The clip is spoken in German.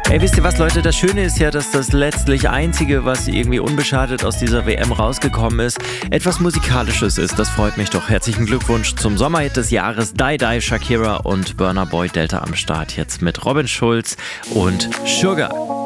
Ey, wisst ihr was, Leute? Das Schöne ist ja, dass das letztlich Einzige, was irgendwie unbeschadet aus dieser WM rausgekommen ist, etwas Musikalisches ist. Das freut mich doch. Herzlichen Glückwunsch zum Sommerhit des Jahres. Die Die, Shakira und Burna Boy Delta am Start. Jetzt mit Robin Schulz und Sugar.